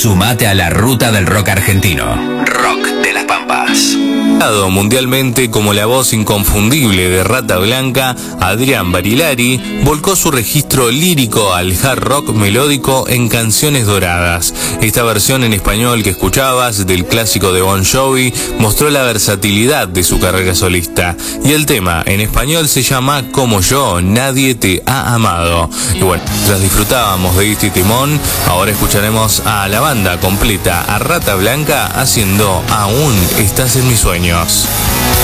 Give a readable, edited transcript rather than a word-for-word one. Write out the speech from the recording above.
Sumate a la ruta del rock argentino. Rock de las Pampas. Mundialmente como la voz inconfundible de Rata Blanca, Adrián Barilari volcó su registro lírico al hard rock melódico en Canciones Doradas. Esta versión en español que escuchabas del clásico de Bon Jovi mostró la versatilidad de su carrera solista, y el tema en español se llama Como yo, nadie te ha amado. Y bueno, mientras disfrutábamos de este temón, ahora escucharemos a la banda completa, a Rata Blanca haciendo Aún estás en mis sueños.